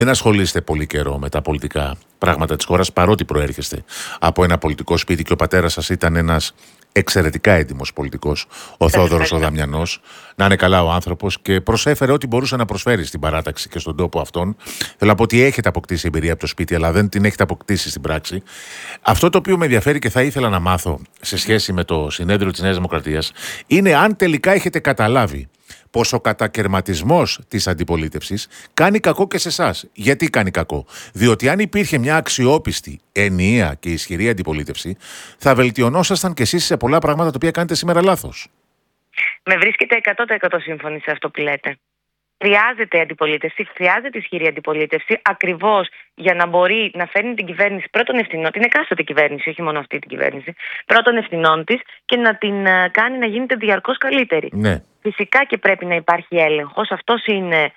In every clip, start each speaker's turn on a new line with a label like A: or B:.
A: Δεν ασχολείστε πολύ καιρό με τα πολιτικά πράγματα της χώρας, παρότι προέρχεστε από ένα πολιτικό σπίτι και ο πατέρας σας ήταν ένας εξαιρετικά έντιμος πολιτικός, ο Θόδωρος ο Δαμιανός. Να είναι καλά ο άνθρωπος και προσέφερε ό,τι μπορούσε να προσφέρει στην παράταξη και στον τόπο αυτόν. Θέλω να πω ότι έχετε αποκτήσει εμπειρία από το σπίτι, αλλά δεν την έχετε αποκτήσει στην πράξη. Αυτό το οποίο με ενδιαφέρει και θα ήθελα να μάθω σε σχέση με το συνέδριο της Νέας Δημοκρατίας είναι αν τελικά έχετε καταλάβει πως ο κατακερματισμός της αντιπολίτευσης κάνει κακό και σε εσάς. Γιατί κάνει κακό? Διότι αν υπήρχε μια αξιόπιστη, ενιαία και ισχυρή αντιπολίτευση, θα βελτιωνόσασταν κι εσείς σε πολλά πράγματα τα οποία κάνετε σήμερα λάθος.
B: Με βρίσκεται 100% σύμφωνη σε αυτό που λέτε. Χρειάζεται αντιπολίτευση, χρειάζεται ισχυρή αντιπολίτευση, ακριβώς για να μπορεί να φέρνει την κυβέρνηση πρώτων ευθυνών, την εκάστοτε κυβέρνηση, όχι μόνο αυτή την κυβέρνηση, πρώτων ευθυνών της και να την κάνει να γίνεται διαρκώς καλύτερη.
A: Ναι.
B: Φυσικά και πρέπει να υπάρχει έλεγχος, αυτός είναι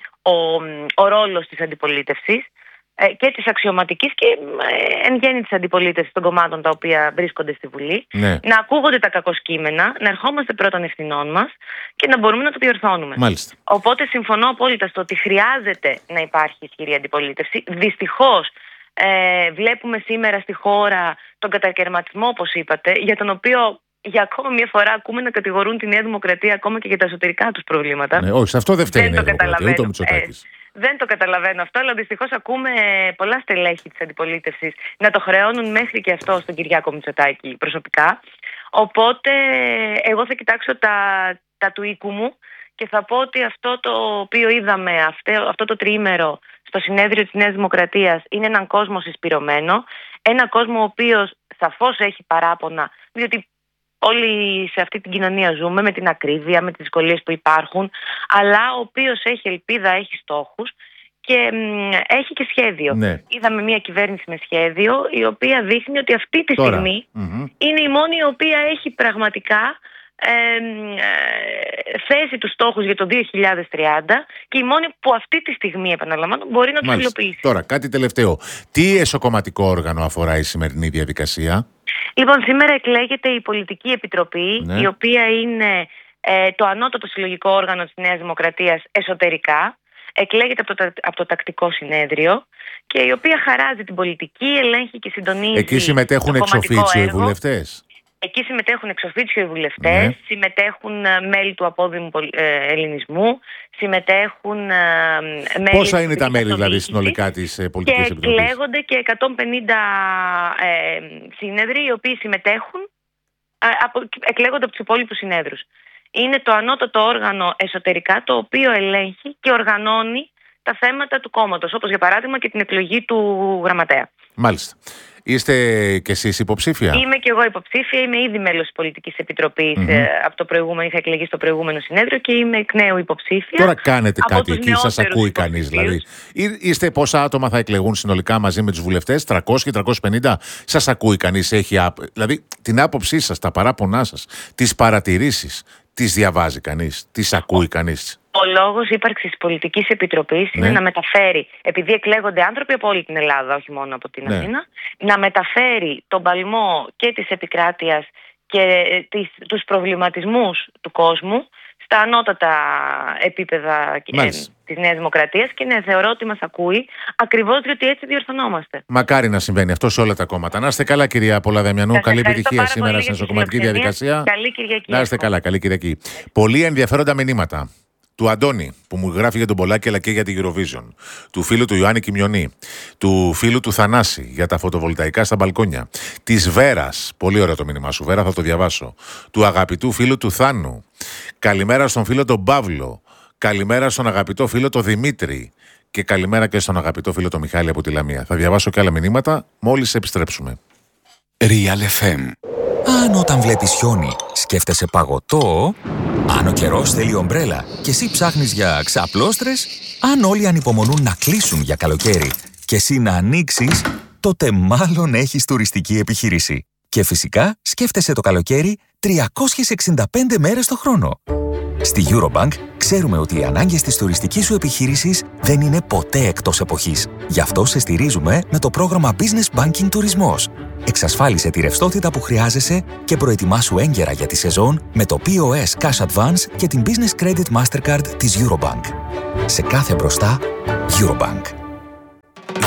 B: ο ρόλος της αντιπολίτευσης και της αξιωματικής και εν γέννη της αντιπολίτευσης των κομμάτων τα οποία βρίσκονται στη Βουλή.
A: Ναι.
B: Να ακούγονται τα κακοσκήμενα, να ερχόμαστε πρώτων ευθυνών μας και να μπορούμε να το διορθώνουμε.
A: Μάλιστα.
B: Οπότε συμφωνώ απόλυτα στο ότι χρειάζεται να υπάρχει ισχυρή αντιπολίτευση. Δυστυχώς βλέπουμε σήμερα στη χώρα τον κατακερματισμό, όπως είπατε, για τον οποίο για ακόμα μια φορά ακούμε να κατηγορούν τη Νέα Δημοκρατία ακόμα και για τα εσωτερικά τους προβλήματα.
A: Ναι, όχι, σε αυτό δεν φταίει η Νέα Δημοκρατία, ούτε ο Μητσοτάκης.
B: Δεν το καταλαβαίνω αυτό, αλλά δυστυχώς ακούμε πολλά στελέχη της αντιπολίτευσης να το χρεώνουν μέχρι και αυτό στον Κυριάκο Μητσοτάκη προσωπικά. Οπότε εγώ θα κοιτάξω τα του οίκου μου και θα πω ότι αυτό το οποίο είδαμε αυτό το τριήμερο στο συνέδριο της Νέας Δημοκρατίας είναι έναν κόσμο συσπυρωμένο, έναν κόσμο ο οποίος σαφώς έχει παράπονα, διότι όλοι σε αυτή την κοινωνία ζούμε με την ακρίβεια, με τις δυσκολίες που υπάρχουν, αλλά ο οποίος έχει ελπίδα, έχει στόχους και έχει και σχέδιο.
A: Ναι.
B: Είδαμε μια κυβέρνηση με σχέδιο, η οποία δείχνει ότι αυτή τη στιγμή είναι η μόνη η οποία έχει πραγματικά θέσει τους στόχους για το 2030 και η μόνη που αυτή τη στιγμή, επαναλαμβάνω, μπορεί να τους υλοποιήσει.
A: Τώρα, κάτι τελευταίο. Τι εσωκομματικό όργανο αφορά η σημερινή διαδικασία?
B: Λοιπόν, σήμερα εκλέγεται η Πολιτική Επιτροπή, ναι, η οποία είναι το ανώτατο συλλογικό όργανο της Νέας Δημοκρατίας εσωτερικά. Εκλέγεται από το Τακτικό Συνέδριο και η οποία χαράζει την πολιτική, ελέγχει και συντονίζει.
A: Εκεί συμμετέχουν εξ οφίτσιο οι βουλευτές.
B: Εκεί συμμετέχουν εξ οφίτσιο οι βουλευτές, ναι, συμμετέχουν μέλη του απόδημου ελληνισμού, συμμετέχουν μέλη. Πόσα
A: είναι τα μέλη δηλαδή συνολικά της Πολιτικής Επιτροπής?
B: Και εκλέγονται και 150 σύνεδροι οι οποίοι συμμετέχουν, εκλέγονται από τους υπόλοιπους συνέδρους. Είναι το ανώτατο όργανο εσωτερικά το οποίο ελέγχει και οργανώνει τα θέματα του κόμματος, όπως για παράδειγμα και την εκλογή του γραμματέα.
A: Μάλιστα. Είστε κι εσείς υποψήφια?
B: Είμαι κι εγώ υποψήφια, είμαι ήδη μέλος της Πολιτικής Επιτροπής από το προηγούμενο, είχα εκλεγεί στο προηγούμενο συνέδριο και είμαι εκ νέου υποψήφια.
A: Τώρα κάνετε κάτι εκεί, σας ακούει κανείς δηλαδή? Είστε πόσα άτομα θα εκλεγούν συνολικά μαζί με τους βουλευτές, 300 και 350? Σας ακούει κανείς? Δηλαδή την άποψή σας, τα παράπονά σας, τις παρατηρήσεις, τις διαβάζει κανείς, τις ακούει κανείς?
B: Ο λόγος ύπαρξης της Πολιτικής Επιτροπής είναι να μεταφέρει, επειδή εκλέγονται άνθρωποι από όλη την Ελλάδα, όχι μόνο από την Αθήνα, να μεταφέρει τον παλμό και της επικράτειας και τους προβληματισμούς του κόσμου στα ανώτατα επίπεδα της Νέας Δημοκρατίας και θεωρώ ότι μας ακούει ακριβώς διότι έτσι διορθωνόμαστε.
A: Μακάρι να συμβαίνει αυτό σε όλα τα κόμματα. Να είστε καλά, κυρία Πολαδαμιανού. Καλή επιτυχία σήμερα στην εσωκομματική διαδικασία.
B: Καλή Κυριακή.
A: Να είστε καλά, καλή Κυριακή. Πολύ ενδιαφέροντα μηνύματα. Του Αντώνη που μου γράφει για τον Πολάκη αλλά και για την Eurovision, του φίλου του Ιωάννη Κιμιονή, του φίλου του Θανάση για τα φωτοβολταϊκά στα μπαλκόνια, της Βέρας, πολύ ωραίο το μήνυμά σου Βέρα, θα το διαβάσω, του αγαπητού φίλου του Θάνου, καλημέρα στον φίλο τον Παύλο, καλημέρα στον αγαπητό φίλο τον Δημήτρη και καλημέρα και στον αγαπητό φίλο τον Μιχάλη από τη Λαμία. Θα διαβάσω και άλλα μηνύματα μόλις επιστρέψουμε.
C: Real FM. Αν όταν βλέπεις χιόνι σκέφτεσαι παγωτό, αν ο καιρός θέλει ομπρέλα και εσύ ψάχνεις για ξαπλώστρες, αν όλοι ανυπομονούν να κλείσουν για καλοκαίρι και εσύ να ανοίξεις, τότε μάλλον έχεις τουριστική επιχείρηση. Και φυσικά σκέφτεσαι το καλοκαίρι 365 μέρες το χρόνο. Στη Eurobank ξέρουμε ότι οι ανάγκες της τουριστικής σου επιχείρησης δεν είναι ποτέ εκτός εποχής. Γι' αυτό σε στηρίζουμε με το πρόγραμμα Business Banking Τουρισμός. Εξασφάλισε τη ρευστότητα που χρειάζεσαι και προετοιμάσου έγκαιρα για τη σεζόν με το POS Cash Advance και την Business Credit Mastercard της Eurobank. Σε κάθε μπροστά, Eurobank.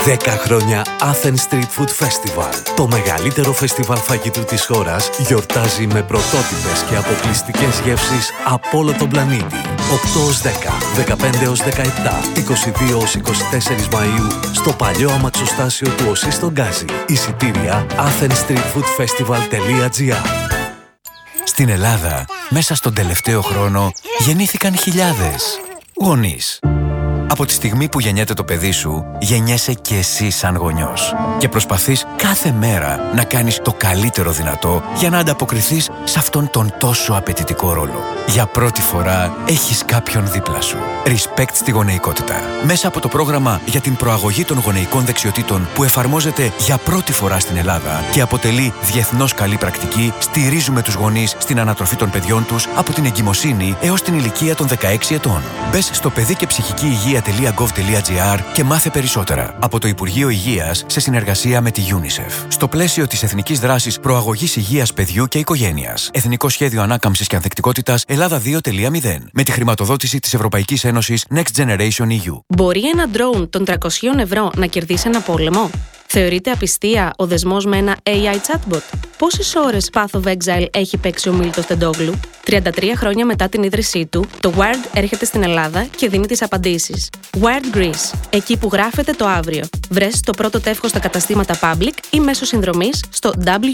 D: 10 χρόνια Athens Street Food Festival. Το μεγαλύτερο φεστιβάλ φαγητού της χώρας γιορτάζει με πρωτότυπες και αποκλειστικές γεύσεις από όλο τον πλανήτη. 8-10, 15-17, 22-24 Μαΐου στο παλιό αμαξοστάσιο του ΟΣΥ στον Γκάζι. Εισιτήρια athenstreetfoodfestival.gr.
C: Στην Ελλάδα, μέσα στον τελευταίο χρόνο, γεννήθηκαν χιλιάδες γονείς. Από τη στιγμή που γεννιέται το παιδί σου, γεννιέσαι και εσύ σαν γονιός. Και προσπαθείς κάθε μέρα να κάνεις το καλύτερο δυνατό για να ανταποκριθείς σε αυτόν τον τόσο απαιτητικό ρόλο. Για πρώτη φορά έχεις κάποιον δίπλα σου. Respect στη γονεϊκότητα. Μέσα από το πρόγραμμα για την προαγωγή των γονεϊκών δεξιοτήτων που εφαρμόζεται για πρώτη φορά στην Ελλάδα και αποτελεί διεθνώς καλή πρακτική, στηρίζουμε τους γονείς στην ανατροφή των παιδιών τους από την εγκυμοσύνη έως την ηλικία των 16 ετών. Μπες στο παιδικεψυχικηυγεία.gov.gr και μάθε περισσότερα από το Υπουργείο Υγείας σε συνεργασία με τη UNICEF. Στο πλαίσιο της Εθνικής Δράσης Προαγωγής Υγείας Παιδιού και Οικογένειας. Εθνικό Σχέδιο Ανάκαμψης και Ανθεκτικότητας Ελλάδα 2.0. Με τη χρηματοδότηση της Ευρωπαϊκής Ένωσης Next Generation EU.
E: Μπορεί ένα ντρόουν των 300 ευρώ να κερδίσει ένα πόλεμο? Θεωρείται απιστία ο δεσμός με ένα AI chatbot? Πόσες ώρες Path of Exile έχει παίξει ο Μίλτος Τεντόγλου? 33 χρόνια μετά την ίδρυσή του, το Wired έρχεται στην Ελλάδα και δίνει τις απαντήσεις. Wired Greece, εκεί που γράφεται το αύριο. Βρες το πρώτο τεύχος στα καταστήματα Public ή μέσω συνδρομής στο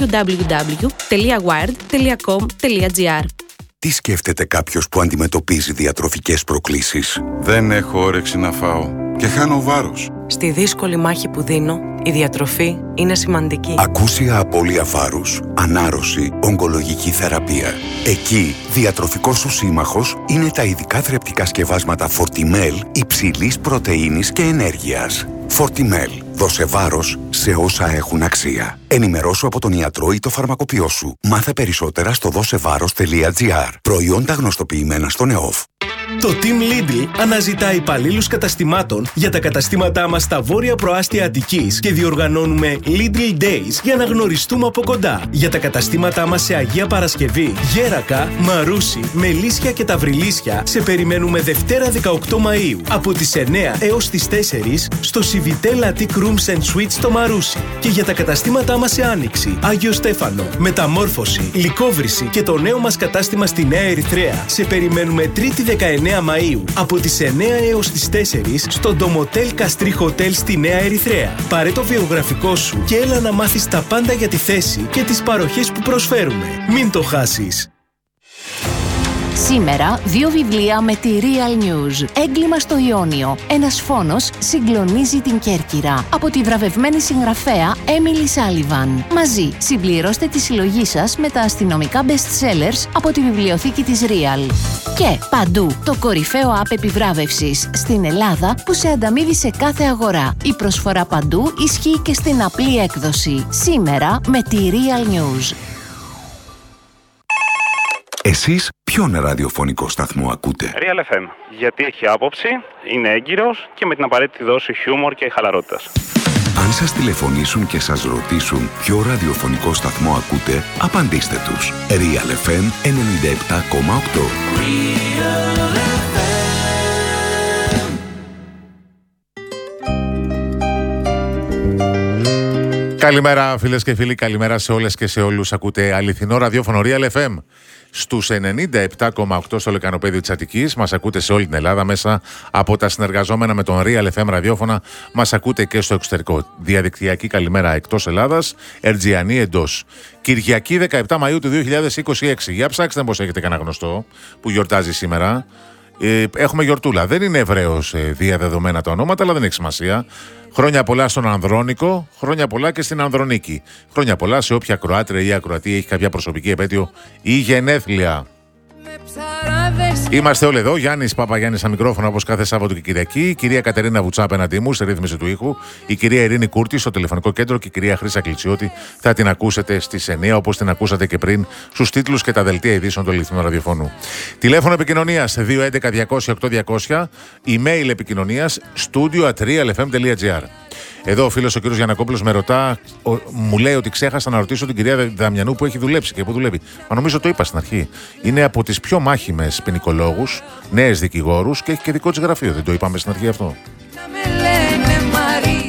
E: www.wired.com.gr.
F: Τι σκέφτεται κάποιος που αντιμετωπίζει διατροφικές προκλήσεις?
G: Δεν έχω όρεξη να φάω και χάνω βάρος.
H: Στη δύσκολη μάχη που δίνω, η διατροφή είναι σημαντική.
F: Ακούσια απώλεια βάρους, ανάρρωση, ογκολογική θεραπεία. Εκεί, διατροφικός σου σύμμαχος είναι τα ειδικά θρεπτικά σκευάσματα Fortimel υψηλής πρωτεΐνης και ενέργειας. Fortimel. Δώσε βάρος σε όσα έχουν αξία. Ενημερώσου από τον ιατρό ή το φαρμακοποιό σου. Μάθε περισσότερα στο δώσεβάρος.gr. Προϊόντα γνωστοποιημένα στον ΕΟΦ.
I: Το Team Lidl αναζητά υπαλλήλους καταστημάτων για τα καταστήματά μας στα βόρεια προάστια Αττικής και διοργανώνουμε Lidl Days για να γνωριστούμε από κοντά. Για τα καταστήματά μας σε Αγία Παρασκευή, Γέρακα, Μαρούσι, Μελίσια και Ταυριλίσια σε περιμένουμε Δευτέρα 18 Μαΐου από τις 9 έως τις 4 στο Civitel Attic Rooms and Suites στο Μαρούσι. Και για τα καταστήματά μας σε Άνοιξη, Άγιο Στέφανο, Μεταμόρφωση, Λυκόβρηση και το νέο μας κατάστημα στη Νέα Ερυθρέα σε περιμένουμε Τρίτη 19 Μαΐου από τις 9 έως τις 4 στο Ντομοτέλ Καστρί Χοτέλ στη Νέα Ερυθρέα. Πάρε το βιογραφικό σου και έλα να μάθεις τα πάντα για τη θέση και τις παροχές που προσφέρουμε. Μην το χάσεις!
J: Σήμερα, 2 βιβλία με τη Real News. Έγκλημα στο Ιόνιο. Ένας φόνος συγκλονίζει την Κέρκυρα. Από τη βραβευμένη συγγραφέα Emily Sullivan. Μαζί, συμπληρώστε τη συλλογή σας με τα αστυνομικά best-sellers από τη βιβλιοθήκη της Real. Και παντού, το κορυφαίο app επιβράβευσης στην Ελλάδα που σε ανταμείβει σε κάθε αγορά. Η προσφορά παντού ισχύει και στην απλή έκδοση. Σήμερα με τη Real News.
F: Εσείς ποιον ραδιοφωνικό σταθμό ακούτε?
K: Real FM, γιατί έχει άποψη, είναι έγκυρος και με την απαραίτητη δόση χιούμορ και χαλαρότητας.
F: Αν σας τηλεφωνήσουν και σας ρωτήσουν ποιο ραδιοφωνικό σταθμό ακούτε, απαντήστε τους. Real FM 97,8.
A: Καλημέρα φίλες και φίλοι, καλημέρα σε όλες και σε όλους. Ακούτε αληθινό ραδιόφωνο Real FM στους 97,8 στο λεκανοπέδιο της Αττικής. Μας ακούτε σε όλη την Ελλάδα μέσα από τα συνεργαζόμενα με τον Real FM ραδιόφωνα. Μας ακούτε και στο εξωτερικό. Διαδικτυακή καλημέρα εκτός Ελλάδας, Ερτζιανή εντός. Κυριακή 17 Μαΐου του 2026. Για ψάξτε πως έχετε κανένα γνωστό που γιορτάζει σήμερα. Έχουμε γιορτούλα. Δεν είναι ευρέως διαδεδομένα τα ονόματα, αλλά δεν έχει σημασία. Χρόνια πολλά στον Ανδρώνικο, χρόνια πολλά και στην Ανδρονίκη. Χρόνια πολλά σε όποια Κροάτρια ή Ακροατή έχει κάποια προσωπική επέτειο ή γενέθλια. Είμαστε όλοι εδώ. Γιάννης Παπαγιάννης στα μικρόφωνα όπως κάθε Σάββατο και Κυριακή. Η κυρία Κατερίνα Βουτσά απέναντί μου σε ρύθμιση του ήχου. Η κυρία Ειρήνη Κούρτη στο τηλεφωνικό κέντρο και η κυρία Χρύσα Κλητσιώτη θα την ακούσετε στις 9 όπως την ακούσατε και πριν στους τίτλους και τα δελτία ειδήσεων του αληθινού ραδιοφώνου. Τηλέφωνο επικοινωνίας 211-200-800. Email επικοινωνίας studio@realfm.gr. Εδώ ο φίλος ο κύριος Γιαννακόπουλος με ρωτά, μου λέει ότι ξέχασα να ρωτήσω την κυρία Δαμιανού που έχει δουλέψει και που δουλεύει. Μα νομίζω το είπα στην αρχή. Είναι από τις πιο μάχημες ποινικολόγους, νέες δικηγόρους και έχει και δικό της γραφείο. Δεν το είπαμε στην αρχή αυτό? Εγώ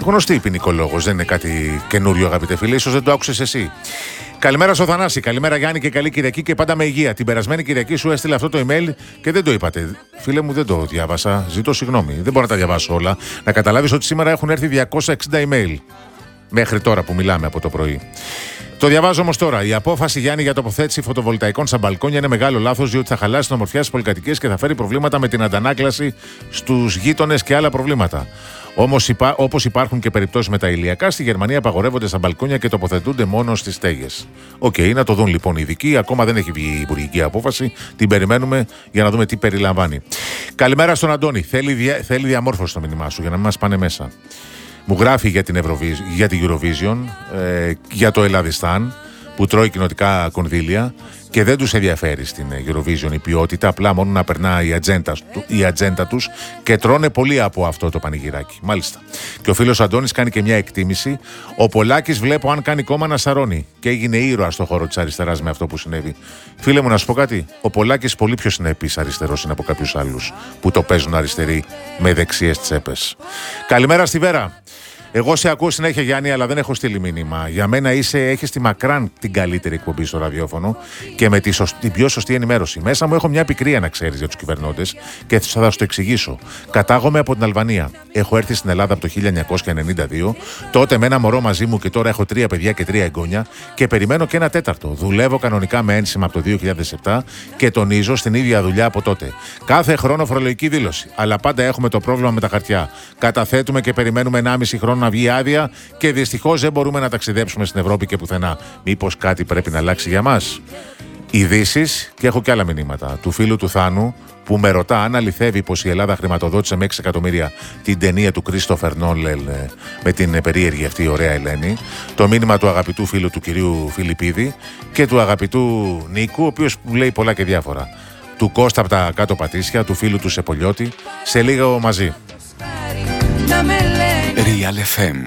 A: Γνωστή ποινικολόγος, δεν είναι κάτι καινούριο, αγαπητέ φίλε, ίσως δεν το άκουσες εσύ. Καλημέρα στο Θανάση, καλημέρα Γιάννη και καλή Κυριακή και πάντα με υγεία. Την περασμένη Κυριακή σου έστειλε αυτό το email και δεν το είπατε. Φίλε μου, δεν το διάβασα. Ζητώ συγγνώμη. Δεν μπορώ να τα διαβάσω όλα. Να καταλάβεις ότι σήμερα έχουν έρθει 260 email. Μέχρι τώρα που μιλάμε από το πρωί. Το διαβάζω όμως τώρα. Η απόφαση, Γιάννη, για τοποθέτηση φωτοβολταϊκών στα μπαλκόνια είναι μεγάλο λάθος, διότι θα χαλάσει την ομορφιά στις πολυκατοικίες και θα φέρει προβλήματα με την αντανάκλαση στους γείτονες και άλλα προβλήματα. Όμως, όπως υπάρχουν και περιπτώσεις με τα ηλιακά, στη Γερμανία απαγορεύονται στα μπαλκόνια και τοποθετούνται μόνο στις στέγες. Να το δουν λοιπόν οι ειδικοί. Ακόμα δεν έχει βγει η υπουργική απόφαση. Την περιμένουμε για να δούμε τι περιλαμβάνει. Καλημέρα στον Αντώνη. Θέλει διαμόρφωση το μήνυμά σου για να μην μας πάνε μέσα. Μου γράφει για την Eurovision, για το Ελλαδιστάν που τρώει κοινοτικά κονδύλια και δεν τους ενδιαφέρει στην Eurovision η ποιότητα, απλά μόνο να περνά η ατζέντα τους και τρώνε πολύ από αυτό το πανηγυράκι. Μάλιστα. Και ο φίλος Αντώνης κάνει και μια εκτίμηση. Ο Πολάκης βλέπω αν κάνει κόμμα να σαρώνει και έγινε ήρωα στο χώρο της αριστεράς με αυτό που συνέβη. Φίλε μου, να σου πω κάτι. Ο Πολάκης πολύ πιο συνεπής αριστερός είναι από κάποιους άλλους που το παίζουν αριστεροί με δεξιές τσέπες. Καλημέρα στη Βέρα. Εγώ σε ακούω συνέχεια, Γιάννη, αλλά δεν έχω στείλει μήνυμα. Για μένα έχεις τη μακράν την καλύτερη εκπομπή στο ραδιόφωνο και με την πιο σωστή ενημέρωση. Μέσα μου έχω μια πικρία, να ξέρεις, για τους κυβερνώντες και θα σου το εξηγήσω. Κατάγομαι από την Αλβανία. Έχω έρθει στην Ελλάδα από το 1992. Τότε με ένα μωρό μαζί μου και τώρα έχω 3 παιδιά και 3 εγγόνια και περιμένω και ένα τέταρτο. Δουλεύω κανονικά με ένσημα από το 2007 και τονίζω στην ίδια δουλειά από τότε. Κάθε χρόνο φορολογική δήλωση. Αλλά πάντα έχουμε το πρόβλημα με τα χαρτιά. Καταθέτουμε και περιμένουμε 1,5 χρόνο να βγει άδεια και δυστυχώς δεν μπορούμε να ταξιδέψουμε στην Ευρώπη και πουθενά. Μήπως κάτι πρέπει να αλλάξει για μας? Ειδήσεις και έχω και άλλα μηνύματα. Του φίλου του Θάνου που με ρωτά αν αληθεύει πως η Ελλάδα χρηματοδότησε με 6 εκατομμύρια την ταινία του Κρίστοφερ Νόλεν με την περίεργη αυτή ωραία Ελένη. Το μήνυμα του αγαπητού φίλου του κυρίου Φιλιππίδη και του αγαπητού Νίκου, ο οποίος λέει πολλά και διάφορα. Του Κώστα από τα κάτω Πατήσια, του φίλου του Σεπολιώτη. Σε λίγο μαζί.
C: Real FM.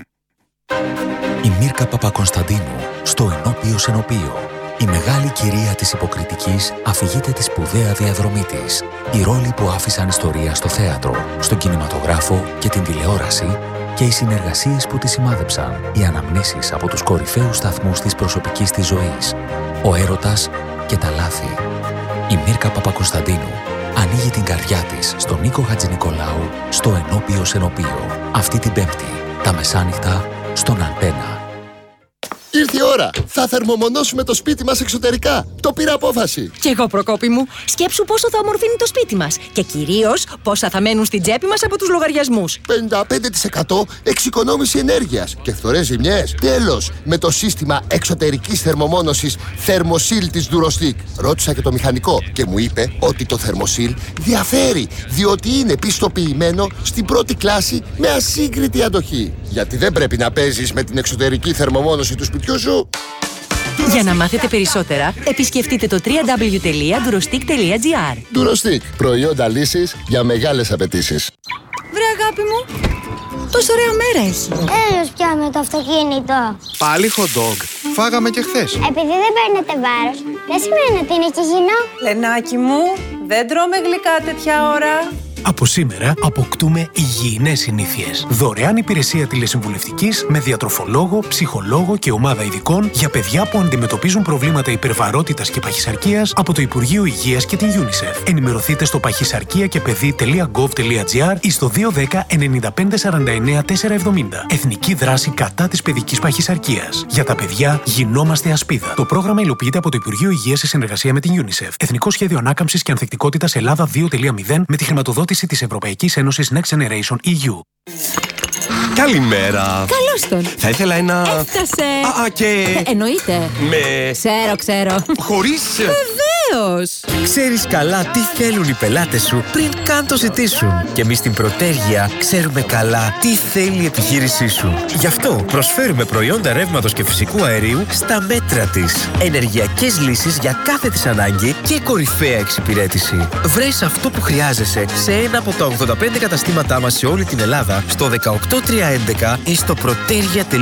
C: Η Μίρκα Παπακωνσταντίνου στο Ενώπιο Σενοπείο. Η μεγάλη κυρία της υποκριτικής αφηγείται τη σπουδαία διαδρομή της. Οι ρόλοι που άφησαν ιστορία στο θέατρο, στον κινηματογράφο και την τηλεόραση και οι συνεργασίες που τη σημάδεψαν. Οι αναμνήσεις από τους κορυφαίους σταθμούς της προσωπικής της ζωής. Ο έρωτας και τα λάθη. Η Μίρκα Παπακωνσταντίνου ανοίγει την καρδιά της στον Νίκο Χατζηνικολάου στο Ενώπιο Σενοπείο. Αυτή την Πέμπτη, τα μεσάνυχτα, στον Αντένα.
L: Ήρθε η ώρα! Θα θερμομονώσουμε το σπίτι μας εξωτερικά. Το πήρα απόφαση.
M: Κι εγώ, Προκόπη μου. Σκέψου πόσο θα ομορφύνει το σπίτι μας. Και κυρίως πόσα θα μένουν στην τσέπη μας από τους λογαριασμούς.
L: 55% εξοικονόμηση ενέργειας και φθορές ζημιές. Τέλος, με το σύστημα εξωτερικής θερμομόνωσης Thermosil της Durostic. Ρώτησα και το μηχανικό και μου είπε ότι το Thermosil διαφέρει, διότι είναι πιστοποιημένο στην πρώτη κλάση με ασύγκριτη αντοχή. Γιατί δεν πρέπει να παίζεις με την εξωτερική θερμομόνωση του σπιτιού σου.
M: Για να μάθετε περισσότερα, επισκεφτείτε το www.durostic.gr.
L: Durostic, προϊόντα λύσης για μεγάλες απαιτήσεις.
M: Βρε αγάπη μου, τόσο ωραία μέρα έχει.
N: Έλος πια με το αυτοκίνητο.
O: Πάλι hot dog. Φάγαμε και χθες.
N: Επειδή δεν παίρνετε βάρος, δεν σημαίνει ότι είναι και υγιεινό.
M: Λενάκι μου, δεν τρώμε γλυκά τέτοια ώρα.
I: Από σήμερα αποκτούμε υγιεινές συνήθειες. Δωρεάν υπηρεσία τηλεσυμβουλευτικής με διατροφολόγο, ψυχολόγο και ομάδα ειδικών για παιδιά που αντιμετωπίζουν προβλήματα υπερβαρότητας και παχυσαρκίας από το Υπουργείο Υγείας και την UNICEF. Ενημερωθείτε στο παχυσαρκία-και-παιδί.gov.gr ή στο 210 95 49 470. Εθνική δράση κατά της παιδικής παχυσαρκίας. Για τα παιδιά γινόμαστε ασπίδα. Το πρόγραμμα υλοποιείται από το Υπουργείο Υγείας σε συνεργασία με την UNICEF. Εθνικό Σχέδιο Ανάκαμψης και Ανθεκτικότητας Ελλάδα 2.0 με τη χρηματοδότηση της Ευρωπαϊκής Ένωσης Next Generation EU.
P: Καλημέρα.
M: Καλώς τον.
P: Θα ήθελα ένα...
M: Έφτασε.
P: Και...
M: Εννοείται.
P: Με...
M: Ξέρω.
P: Χωρίς...
M: Βεβαίως.
P: Ξέρεις καλά τι θέλουν οι πελάτες σου πριν καν το ζητήσουν. Και εμείς στην Πρωτέργεια ξέρουμε καλά τι θέλει η επιχείρησή σου. Γι' αυτό προσφέρουμε προϊόντα ρεύματος και φυσικού αερίου στα μέτρα της. Ενεργειακές λύσεις για κάθε της ανάγκη και κορυφαία εξυπηρέτηση. Βρες αυτό που χρειάζεσαι σε ένα από τα 85 καταστήματά μας σε όλη την Ελλάδα, στο 18311 ή στο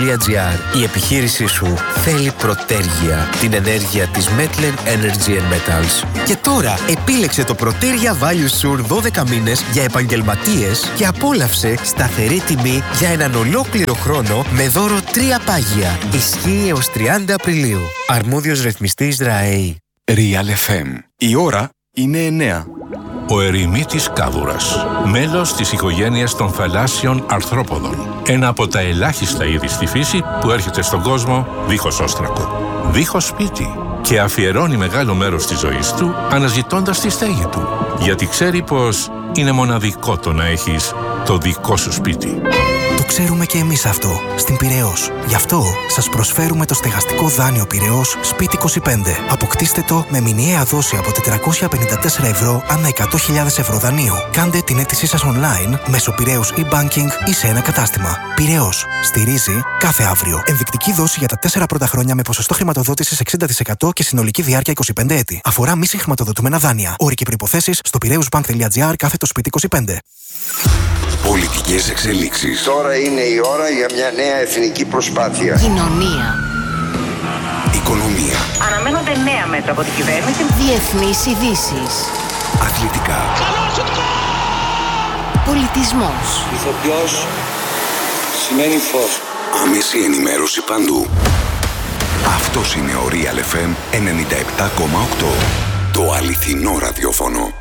P: protergia.gr. Η επιχείρησή σου θέλει Πρωτέργεια. Την ενέργεια της Metlen Energy and Metals. McDonald's. Και τώρα επίλεξε το Proteria Value Sur 12 μήνες για επαγγελματίες και απόλαυσε σταθερή τιμή για έναν ολόκληρο χρόνο με δώρο 3 πάγια. Ισχύει έως 30 Απριλίου. Αρμόδιος ρυθμιστής ΡΑΕΗ.
Q: Real FM. Η ώρα είναι 9.
R: Ο ερημίτης κάβουρας, μέλος της οικογένειας των θαλάσσιων αρθρόποδων. Ένα από τα ελάχιστα είδη στη φύση που έρχεται στον κόσμο δίχως όστρακο, δίχως σπίτι και αφιερώνει μεγάλο μέρος της ζωής του αναζητώντας τη στέγη του. Γιατί ξέρει πως είναι μοναδικό το να έχεις το δικό σου σπίτι.
S: Το ξέρουμε και εμείς αυτό, στην Πειραιώς. Γι' αυτό σας προσφέρουμε το στεγαστικό δάνειο Πειραιώς Σπίτι 25. Αποκτήστε το με μηνιαία δόση από 454 ευρώ ανά 100.000 ευρώ δανείου. Κάντε την αίτησή σας online μέσω Πειραιώς e-banking ή σε ένα κατάστημα. Πειραιώς. Στηρίζει κάθε αύριο. Ενδεικτική δόση για τα 4 πρώτα χρόνια με ποσοστό χρηματοδότησης 60% και συνολική διάρκεια 25 έτη. Αφορά μη συγχρηματοδοτούμενα δάνεια. Όροι και προϋποθέσεις στο piraeusbank.gr/σπίτι 25.
F: Πολιτικές εξελίξεις.
T: Τώρα είναι η ώρα για μια νέα εθνική προσπάθεια.
J: Κοινωνία.
F: Οικονομία.
U: Αναμένονται νέα μέτρα από την κυβέρνηση.
J: Διεθνείς ειδήσεις.
F: Αθλητικά.
J: Πολιτισμός.
T: Ηθοποιός σημαίνει φως.
F: Άμεση ενημέρωση παντού. Αυτός είναι ο Real FM 97,8. Το αληθινό ραδιόφωνο.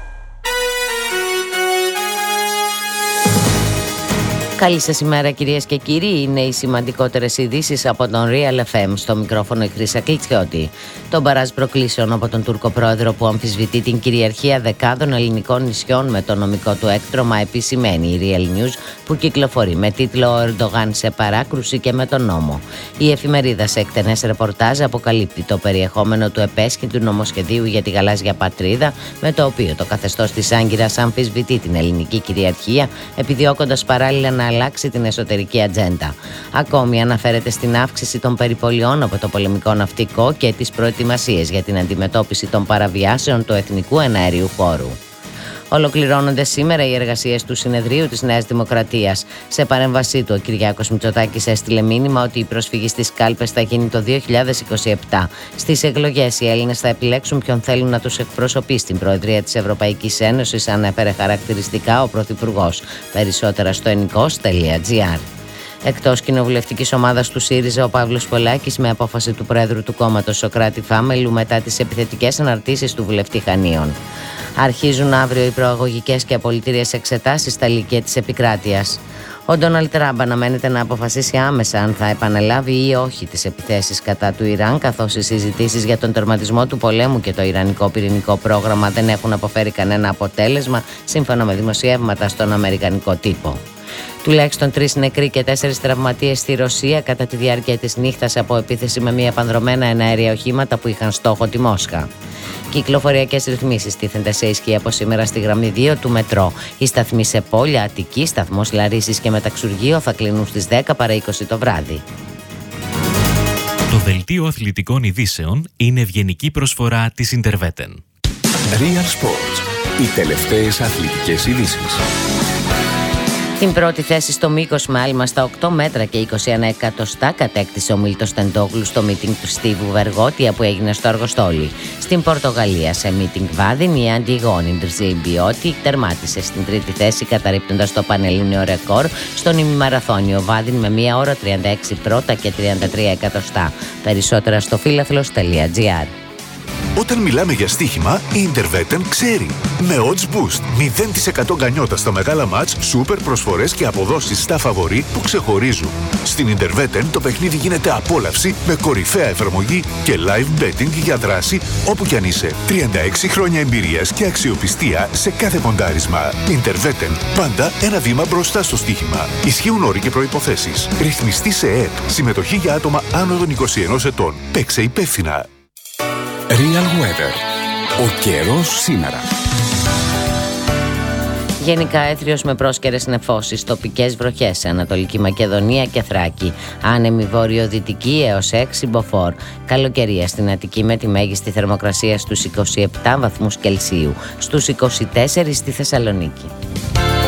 V: Καλή σας ημέρα κυρίες και κύριοι, είναι οι σημαντικότερες ειδήσεις από τον Real FM. Στο μικρόφωνο η Χρύσα Κλιτσιώτη. Το μπαράζ προκλήσεων από τον Τούρκο πρόεδρο που αμφισβητεί την κυριαρχία δεκάδων ελληνικών νησιών με το νομικό του έκτρωμα επισημαίνει η Real News που κυκλοφορεί με τίτλο «Ο Ερντογάν σε παράκρουση και με τον νόμο». Η εφημερίδα σε εκτενές ρεπορτάζ αποκαλύπτει το περιεχόμενο του επέσχυντου νομοσχεδίου για τη γαλάζια πατρίδα, με το οποίο το καθεστώς της Άγκυρας αμφισβητεί την ελληνική κυριαρχία, επιδιώκοντας παράλληλα να αλλάξει την εσωτερική ατζέντα. Ακόμη αναφέρεται στην αύξηση των περιπολιών από το πολεμικό ναυτικό και τις προετοιμασίες για την αντιμετώπιση των παραβιάσεων του εθνικού εναέριου χώρου. Ολοκληρώνονται σήμερα οι εργασίες του Συνεδρίου της Νέας Δημοκρατίας. Σε παρέμβασή του, ο Κυριάκος Μητσοτάκης έστειλε μήνυμα ότι η προσφυγή στις κάλπες θα γίνει το 2027. Στις εκλογές, οι Έλληνες θα επιλέξουν ποιον θέλουν να τους εκπροσωπεί στην Προεδρία της Ευρωπαϊκής Ένωσης, ανέφερε χαρακτηριστικά ο Πρωθυπουργός. Περισσότερα στο ennikos.gr. Εκτός κοινοβουλευτικής ομάδας του ΣΥΡΙΖΑ, ο Παύλος Πολάκης, με απόφαση του Πρόεδρου του κόμματος Σωκράτη Φάμελου μετά τις επιθετικές αναρτήσεις του βουλευτή Χανίων. Αρχίζουν αύριο οι προαγωγικές και απολυτήριες εξετάσεις στα λύκεια της επικράτειας. Ο Ντόναλντ Τραμπ αναμένεται να αποφασίσει άμεσα αν θα επαναλάβει ή όχι τις επιθέσεις κατά του Ιράν, καθώς οι συζητήσεις για τον τερματισμό του πολέμου και το ιρανικό πυρηνικό πρόγραμμα δεν έχουν αποφέρει κανένα αποτέλεσμα, σύμφωνα με δημοσιεύματα στον αμερικανικό τύπο. Τουλάχιστον 3 νεκροί και 4 τραυματίες στη Ρωσία κατά τη διάρκεια της νύχτας από επίθεση με μη επανδρομένα εναέρια οχήματα που είχαν στόχο τη Μόσχα. Κυκλοφοριακές ρυθμίσεις τίθενται σε ισχύ από σήμερα στη γραμμή 2 του μετρό. Οι σταθμοί σε Πόλια, Αττική, σταθμός Λαρίσης και Μεταξουργείο θα κλείνουν στις 10 παρά 20 το βράδυ.
W: Το δελτίο αθλητικών ειδήσεων είναι ευγενική προσφορά της Interveten.
F: Real Sports. Οι τελευταίες αθλητικές ειδήσεις.
V: Την πρώτη θέση στο μήκος με άλμα στα 8 μέτρα και 21 εκατοστά κατέκτησε ο Μίλτος Τεντόγλου στο μίτινγκ του Στίβου Βεργότια που έγινε στο Αργοστόλι. Στην Πορτογαλία, σε μίτινγκ βάδιν, η Αντιγόνη Ντρζιμπιώτη τερμάτισε στην τρίτη θέση, καταρρίπτοντας το πανελλήνιο ρεκόρ στον ημιμαραθώνιο βάδιν με 1 ώρα 36 πρώτα και 33 εκατοστά. Περισσότερα στο φίλαθλος.gr.
X: Όταν μιλάμε για στοίχημα, η Interveten ξέρει. Με odds boost, 0% γκανιότα στα μεγάλα μάτς, σούπερ προσφορές και αποδόσεις στα φαβορί που ξεχωρίζουν. Στην Interveten το παιχνίδι γίνεται απόλαυση με κορυφαία εφαρμογή και live betting για δράση όπου κι αν είσαι. 36 χρόνια εμπειρίας και αξιοπιστία σε κάθε ποντάρισμα. Interveten, πάντα ένα βήμα μπροστά στο στοίχημα. Ισχύουν όροι και προϋποθέσεις. Ρυθμιστή σε ΕΕΠ. Συμμετοχή για άτομα άνω των 21 ετών. Παίξε υπεύθυνα.
F: Real Weather. Ο καιρός σήμερα.
V: Γενικά έθριος με πρόσκαιρες νεφώσεις, τοπικές βροχές σε Ανατολική Μακεδονία και Θράκη. Άνεμη βορειοδυτική έως 6 μποφόρ. Καλοκαιρία στην Αττική με τη μέγιστη θερμοκρασία στους 27 βαθμούς Κελσίου. Στους 24 στη Θεσσαλονίκη.